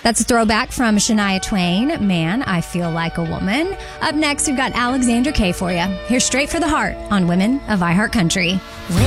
That's a throwback from Shania Twain, Man, I Feel Like a Woman. Up next, we've got Alexandra Kay for you. Here's Straight for the Heart on Women of iHeart Country.